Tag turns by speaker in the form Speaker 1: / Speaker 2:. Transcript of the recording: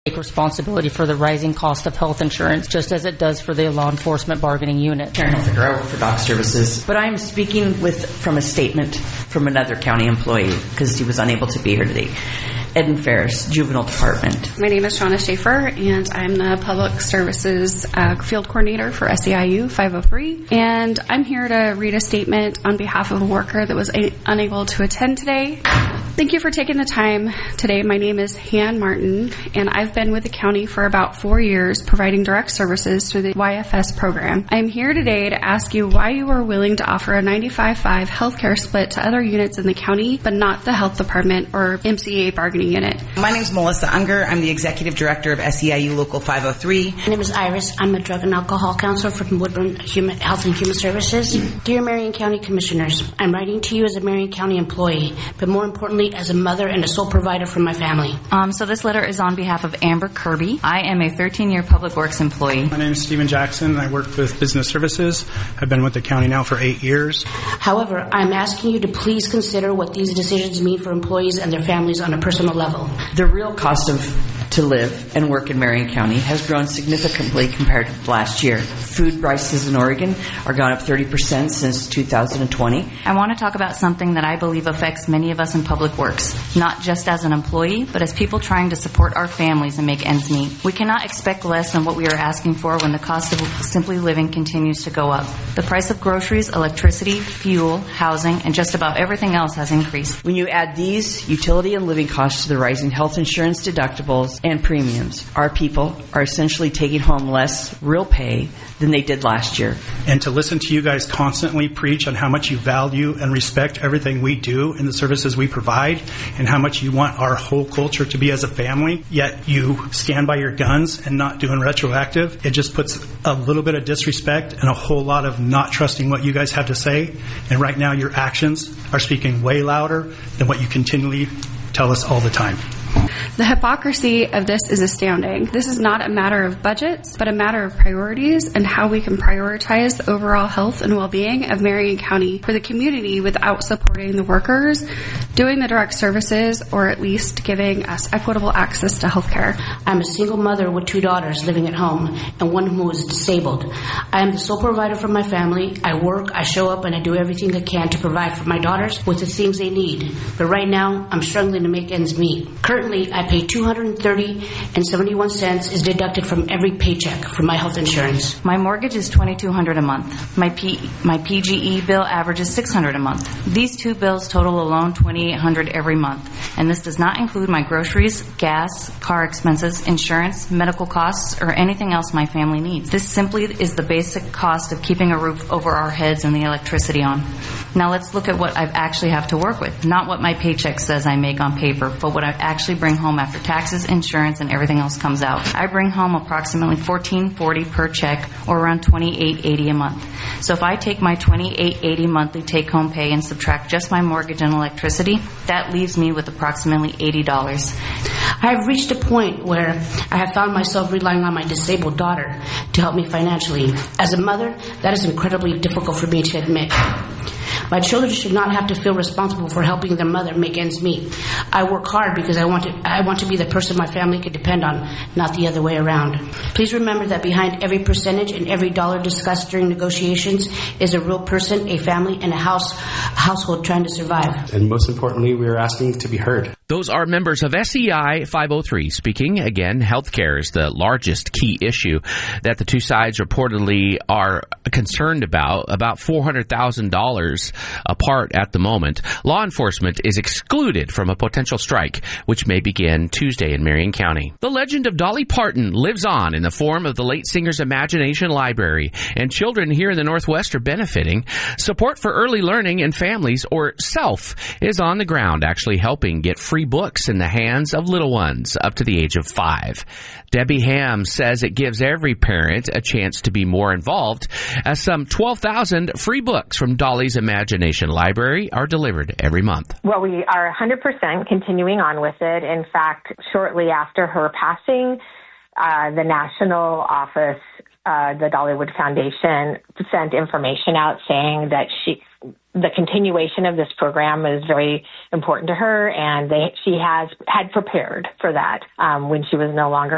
Speaker 1: take responsibility for the rising cost of health insurance, just as it does for the law enforcement bargaining unit.
Speaker 2: Karen Hilfiger, I work for Doc Services, but I'm speaking from a statement from another county employee because he was unable to be here today. Eden Ferris, Juvenile Department.
Speaker 3: My name is Shauna Schaefer, and I'm the Public Services Field Coordinator for SEIU 503. And I'm here to read a statement on behalf of a worker that was unable to attend today. Thank you for taking the time today. My name is Han Martin, and I've been with the county for about 4 years providing direct services through the YFS program. I'm here today to ask you why you are willing to offer a 95-5 healthcare split to other units in the county, but not the health department or MCA bargaining unit.
Speaker 4: My name is Melissa Unger. I'm the Executive Director of SEIU Local 503.
Speaker 5: My name is Iris. I'm a drug and alcohol counselor from Woodburn Health and Human Services. Dear Marion County Commissioners, I'm writing to you as a Marion County employee, but more importantly, as a mother and a sole provider for my family.
Speaker 6: So this letter is on behalf of Amber Kirby. I am a 13-year Public Works employee.
Speaker 7: My name is Stephen Jackson. I work with Business Services. I've been with the county now for 8 years.
Speaker 5: However, I'm asking you to please consider what these decisions mean for employees and their families on a personal level.
Speaker 2: The real cost to live and work in Marion County has grown significantly compared to last year. Food prices in Oregon are gone up 30% since 2020.
Speaker 6: I want to talk about something that I believe affects many of us in Public Works, not just as an employee, but as people trying to support our families and make ends meet. We cannot expect less than what we are asking for when the cost of simply living continues to go up. The price of groceries, electricity, fuel, housing, and just about everything else has increased.
Speaker 2: When you add these utility and living costs to the rising health insurance deductibles and premiums, our people are essentially taking home less real pay than they did last year.
Speaker 7: And to listen to you guys constantly preach on how much you value and respect everything we do and the services we provide and how much you want our whole culture to be as a family, yet you stand by your guns and not doing retroactive, it just puts a little bit of disrespect and a whole lot of not trusting what you guys have to say. And right now your actions are speaking way louder than what you continually tell us all the time.
Speaker 3: The hypocrisy of this is astounding. This is not a matter of budgets, but a matter of priorities and how we can prioritize the overall health and well-being of Marion County for the community without supporting the workers, doing the direct services, or at least giving us equitable access to health care.
Speaker 5: I'm a single mother with 2 daughters living at home and one who is disabled. I am the sole provider for my family. I work, I show up, and I do everything I can to provide for my daughters with the things they need. But right now, I'm struggling to make ends meet. Currently, I pay $230.71 is deducted from every paycheck for my health insurance.
Speaker 6: My mortgage is $2,200 a month. My PGE bill averages $600 a month. These 2 bills total alone $2,800 every month, and this does not include my groceries, gas, car expenses, insurance, medical costs, or anything else my family needs. This simply is the basic cost of keeping a roof over our heads and the electricity on. Now let's look at what I actually have to work with. Not what my paycheck says I make on paper, but what I actually bring home after taxes, insurance, and everything else comes out. I bring home approximately $1,440 per check, or around $2,880 a month. So if I take my $2,880 monthly take-home pay and subtract just my mortgage and electricity, that leaves me with approximately $80.
Speaker 5: I have reached a point where I have found myself relying on my disabled daughter to help me financially. As a mother, that is incredibly difficult for me to admit. My children should not have to feel responsible for helping their mother make ends meet. I work hard because I want to be the person my family could depend on, not the other way around. Please remember that behind every percentage and every dollar discussed during negotiations is a real person, a family, and a household trying to survive.
Speaker 8: And most importantly, we are asking to be heard.
Speaker 9: Those are members of SEI 503 speaking. Again, healthcare is the largest key issue that the two sides reportedly are concerned about $400,000 apart at the moment. Law enforcement is excluded from a potential strike, which may begin Tuesday in Marion County. The legend of Dolly Parton lives on in the form of the late singer's Imagination Library, and children here in the Northwest are benefiting. Support for early learning and families, or SELF, is on the ground, actually helping get free books in the hands of little ones up to the age of 5. Debbie Ham says it gives every parent a chance to be more involved, as some 12,000 free books from Dolly's Imagination Library are delivered every month.
Speaker 10: Well, we are 100% continuing on with it. In fact, shortly after her passing, the national office, the Dollywood Foundation, sent information out saying that the continuation of this program is very important to her, and she had prepared for that when she was no longer